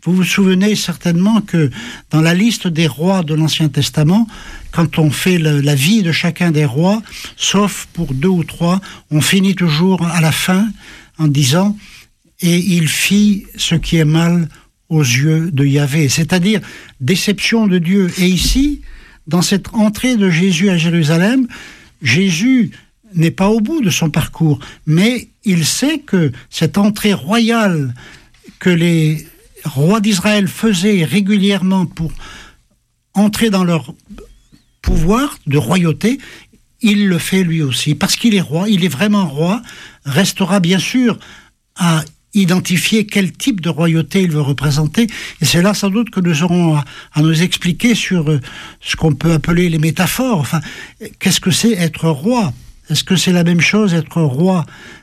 Vous vous souvenez certainement que dans la liste des rois de l'Ancien Testament, quand on fait la vie de chacun des rois, sauf pour 2 ou 3, on finit toujours à la fin en disant « Et il fit ce qui est mal aux yeux de Yahvé », c'est-à-dire déception de Dieu. Et ici, dans cette entrée de Jésus à Jérusalem, Jésus n'est pas au bout de son parcours, mais il sait que cette entrée royale que les rois d'Israël faisaient régulièrement pour entrer dans leur pouvoir de royauté, il le fait lui aussi, parce qu'il est roi, il est vraiment roi, restera bien sûr à identifier quel type de royauté il veut représenter, et c'est là sans doute que nous aurons à nous expliquer sur ce qu'on peut appeler les métaphores. Enfin, qu'est-ce que c'est être roi ? Est-ce que c'est la même chose être roi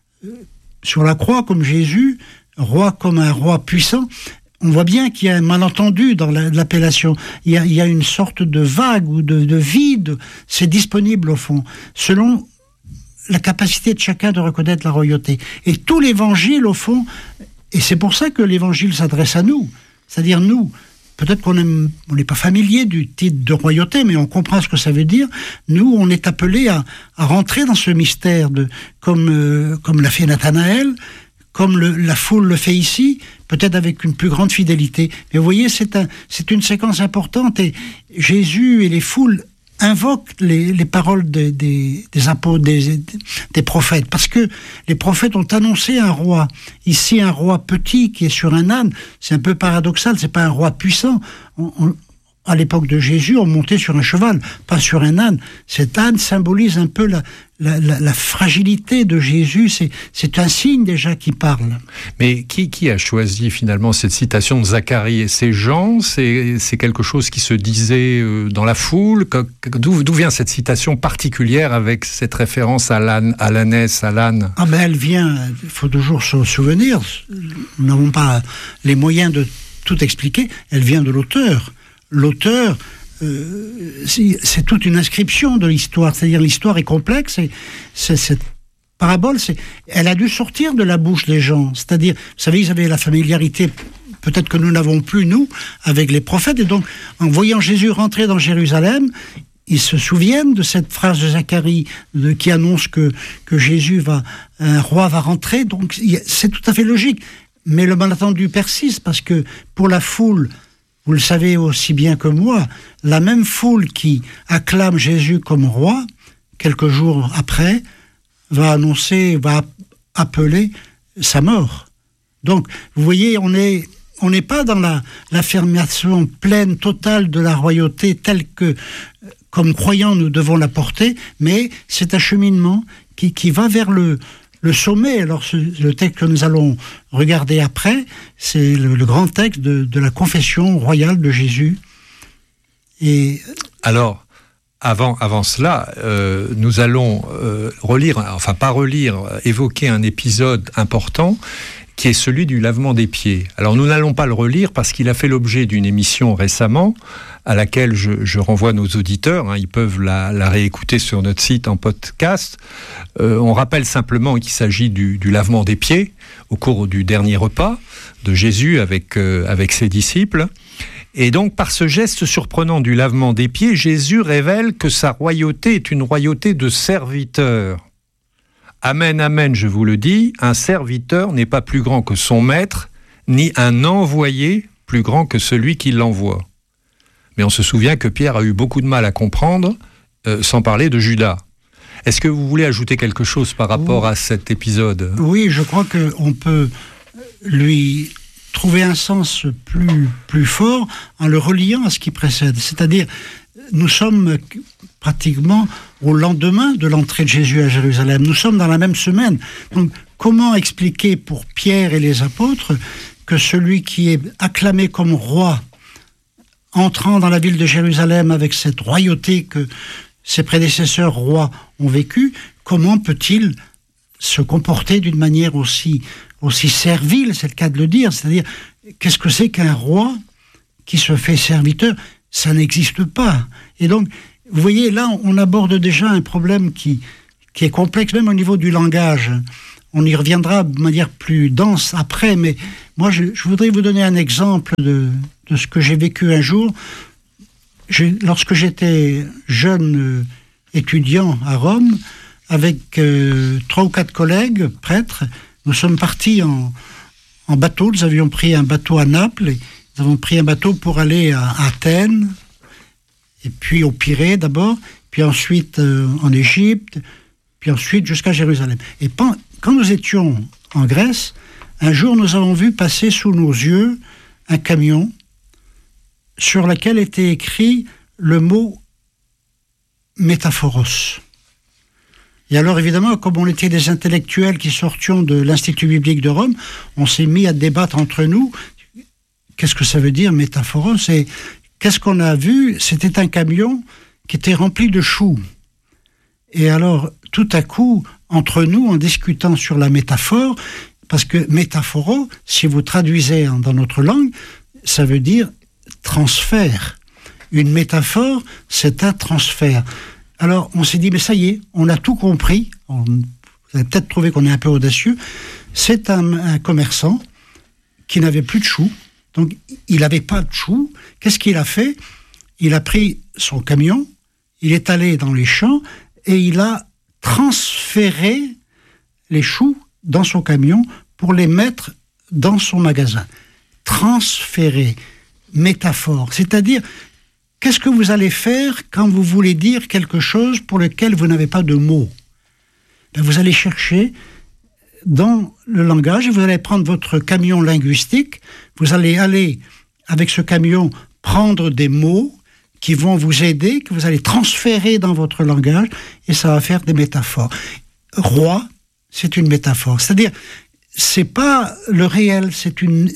sur la croix comme Jésus, roi comme un roi puissant ? On voit bien qu'il y a un malentendu dans l'appellation. Il y a une sorte de vague ou de vide. C'est disponible au fond, selon la capacité de chacun de reconnaître la royauté. Et tout l'évangile, au fond, et c'est pour ça que l'évangile s'adresse à nous, c'est-à-dire nous. Peut-être qu'on n'est pas familier du titre de royauté, mais on comprend ce que ça veut dire. Nous, on est appelés à rentrer dans ce mystère, comme l'a fait Nathanaël, comme la foule le fait ici, peut-être avec une plus grande fidélité. Mais vous voyez, c'est une séquence importante, et Jésus et les foules invoquent les paroles des apôtres, des prophètes, parce que les prophètes ont annoncé un roi. Ici, un roi petit qui est sur un âne, c'est un peu paradoxal, c'est pas un roi puissant. À l'époque de Jésus, on montait sur un cheval, pas sur un âne. Cet âne symbolise un peu la fragilité de Jésus, c'est un signe déjà qui parle. Mais qui a choisi finalement cette citation de Zacharie ? Et c'est Jean ? C'est quelque chose qui se disait dans la foule ? D'où vient cette citation particulière avec cette référence à l'ânesse, à l'âne ? Ah ben elle vient, il faut toujours se souvenir, nous n'avons pas les moyens de tout expliquer, elle vient de l'auteur. L'auteur, c'est toute une inscription de l'histoire, c'est-à-dire l'histoire est complexe, et cette parabole, elle a dû sortir de la bouche des gens, c'est-à-dire, vous savez, ils avaient la familiarité, peut-être que nous n'avons plus, nous, avec les prophètes, et donc, en voyant Jésus rentrer dans Jérusalem, ils se souviennent de cette phrase de Zacharie qui annonce que Jésus un roi va rentrer, donc c'est tout à fait logique, mais le malentendu persiste, parce que pour la foule, vous le savez aussi bien que moi, la même foule qui acclame Jésus comme roi, quelques jours après, va appeler sa mort. Donc, vous voyez, on n'est pas dans l'affirmation pleine, totale de la royauté telle que, comme croyants, nous devons la porter, mais c'est un cheminement qui va vers le sommet. Alors, le texte que nous allons regarder après, c'est le grand texte de la confession royale de Jésus. Et alors, avant cela, nous allons évoquer un épisode important qui est celui du lavement des pieds. Alors, nous n'allons pas le relire parce qu'il a fait l'objet d'une émission récemment à laquelle je renvoie nos auditeurs. Ils peuvent la réécouter sur notre site en podcast. On rappelle simplement qu'il s'agit du lavement des pieds au cours du dernier repas de Jésus avec ses disciples. Et donc, par ce geste surprenant du lavement des pieds, Jésus révèle que sa royauté est une royauté de serviteur. Amen, amen, je vous le dis, un serviteur n'est pas plus grand que son maître, ni un envoyé plus grand que celui qui l'envoie. Mais on se souvient que Pierre a eu beaucoup de mal à comprendre, sans parler de Judas. Est-ce que vous voulez ajouter quelque chose par rapport à cet épisode ? Oui, je crois qu'on peut lui trouver un sens plus fort en le reliant à ce qui précède. C'est-à-dire, nous sommes pratiquement au lendemain de l'entrée de Jésus à Jérusalem. Nous sommes dans la même semaine. Donc, comment expliquer pour Pierre et les apôtres que celui qui est acclamé comme roi, entrant dans la ville de Jérusalem avec cette royauté que ses prédécesseurs rois ont vécu, comment peut-il se comporter d'une manière aussi servile, c'est le cas de le dire, c'est-à-dire, qu'est-ce que c'est qu'un roi qui se fait serviteur ? Ça n'existe pas. Et donc, vous voyez, là, on aborde déjà un problème qui est complexe, même au niveau du langage. On y reviendra de manière plus dense après, mais moi, je voudrais vous donner un exemple de ce que j'ai vécu un jour. Lorsque j'étais jeune étudiant à Rome, avec 3 ou 4 collègues prêtres, nous sommes partis en bateau. Nous avions pris un bateau à Naples, nous avons pris un bateau pour aller à Athènes, et puis au Pirée d'abord, puis ensuite en Égypte, puis ensuite jusqu'à Jérusalem. Et quand nous étions en Grèce, un jour nous avons vu passer sous nos yeux un camion sur lequel était écrit le mot métaphoros. Et alors évidemment, comme on était des intellectuels qui sortions de l'Institut biblique de Rome, on s'est mis à débattre entre nous. Qu'est-ce que ça veut dire métaphoros? Et qu'est-ce qu'on a vu? C'était un camion qui était rempli de choux. Et alors, tout à coup, entre nous, en discutant sur la métaphore, parce que métaphoro, si vous traduisez dans notre langue, ça veut dire transfert. Une métaphore, c'est un transfert. Alors, on s'est dit, mais ça y est, on a tout compris. Vous avez peut-être trouvé qu'on est un peu audacieux. C'est un commerçant qui n'avait plus de choux. Donc, il n'avait pas de choux. Qu'est-ce qu'il a fait? Il a pris son camion, il est allé dans les champs et il a transféré les choux dans son camion pour les mettre dans son magasin. Transférer, métaphore, c'est-à-dire qu'est-ce que vous allez faire quand vous voulez dire quelque chose pour lequel vous n'avez pas de mots? Vous allez chercher dans le langage et vous allez prendre votre camion linguistique, vous allez aller avec ce camion prendre des mots qui vont vous aider, que vous allez transférer dans votre langage et ça va faire des métaphores. Roi, c'est une métaphore, c'est-à-dire c'est pas le réel, c'est une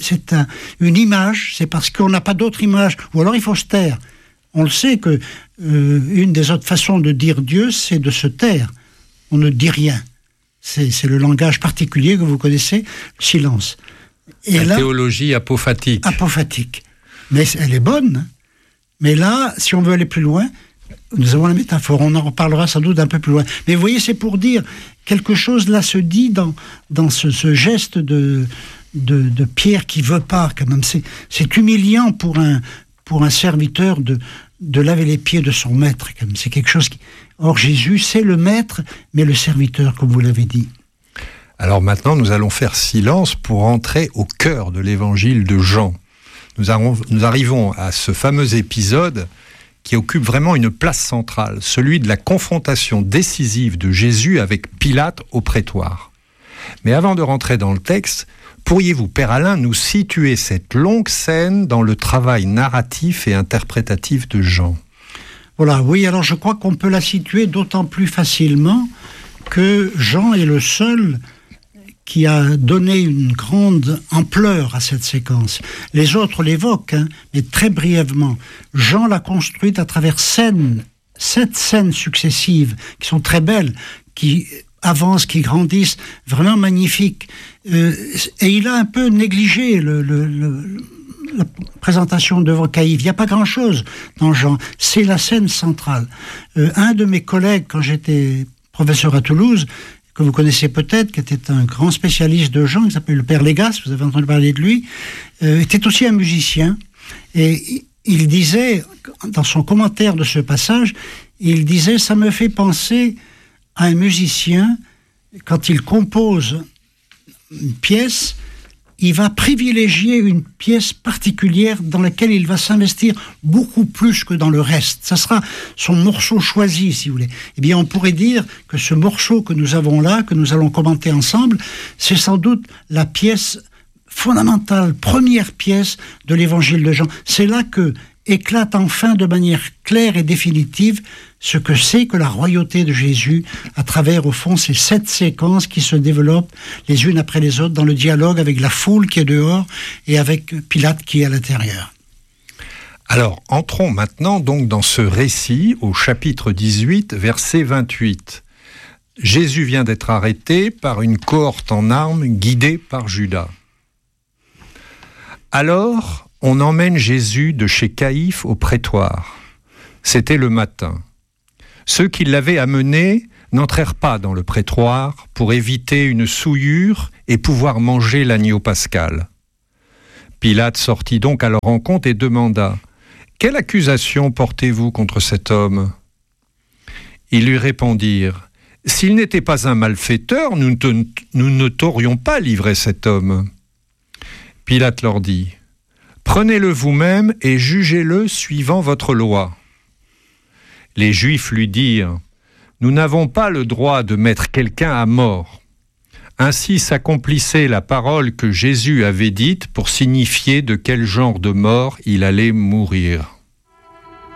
image, c'est parce qu'on n'a pas d'autre image, ou alors il faut se taire. On le sait que une des autres façons de dire Dieu, c'est de se taire. On ne dit rien. C'est le langage particulier que vous connaissez, le silence. Et la théologie apophatique. Apophatique. Mais elle est bonne. Mais là, si on veut aller plus loin, nous avons la métaphore. On en reparlera sans doute un peu plus loin. Mais vous voyez, c'est pour dire quelque chose là se dit dans ce geste de Pierre qui veut pas. Quand même, c'est humiliant pour un serviteur de laver les pieds de son maître. Quand même. C'est quelque chose qui... Or, Jésus, c'est le maître, mais le serviteur, comme vous l'avez dit. Alors maintenant, nous allons faire silence pour entrer au cœur de l'évangile de Jean. Nous arrivons à ce fameux épisode qui occupe vraiment une place centrale, celui de la confrontation décisive de Jésus avec Pilate au prétoire. Mais avant de rentrer dans le texte, pourriez-vous, Père Alain, nous situer cette longue scène dans le travail narratif et interprétatif de Jean? Voilà, oui, alors je crois qu'on peut la situer d'autant plus facilement que Jean est le seul qui a donné une grande ampleur à cette séquence. Les autres l'évoquent, mais très brièvement. Jean l'a construite à travers 7 scènes successives, qui sont très belles, qui avancent, qui grandissent, vraiment magnifiques. Et il a un peu négligé la présentation devant Caïphe. Il n'y a pas grand-chose dans Jean. C'est la scène centrale. Un de mes collègues, quand j'étais professeur à Toulouse, que vous connaissez peut-être, qui était un grand spécialiste de Jean, qui s'appelle le Père Légas, vous avez entendu parler de lui, était aussi un musicien. Et il disait, dans son commentaire de ce passage, il disait « Ça me fait penser à un musicien, quand il compose une pièce, il va privilégier une pièce particulière dans laquelle il va s'investir beaucoup plus que dans le reste. Ça sera son morceau choisi, si vous voulez. Eh bien, on pourrait dire que ce morceau que nous avons là, que nous allons commenter ensemble, c'est sans doute la pièce fondamentale, première pièce de l'évangile de Jean. C'est là que éclate enfin de manière claire et définitive ce que c'est que la royauté de Jésus à travers, au fond, ces 7 séquences qui se développent les unes après les autres dans le dialogue avec la foule qui est dehors et avec Pilate qui est à l'intérieur. Alors, entrons maintenant donc dans ce récit au chapitre 18, verset 28. Jésus vient d'être arrêté par une cohorte en armes guidée par Judas. Alors, on emmène Jésus de chez Caïphe au prétoire. C'était le matin. Ceux qui l'avaient amené n'entrèrent pas dans le prétoire pour éviter une souillure et pouvoir manger l'agneau pascal. Pilate sortit donc à leur rencontre et demanda « Quelle accusation portez-vous contre cet homme ?» Ils lui répondirent « S'il n'était pas un malfaiteur, nous ne t'aurions pas livré cet homme. » Pilate leur dit « Prenez-le vous-même et jugez-le suivant votre loi. » Les Juifs lui dirent « Nous n'avons pas le droit de mettre quelqu'un à mort. » Ainsi s'accomplissait la parole que Jésus avait dite pour signifier de quel genre de mort il allait mourir.